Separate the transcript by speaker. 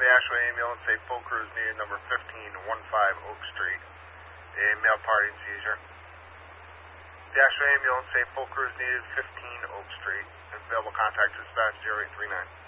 Speaker 1: the Ashway ambulance, say full crews needed, number 1515 Oak Street. A male party in seizure. The Ashway ambulance, say full crews needed, 15 Oak Street. Available contact dispatch 0839.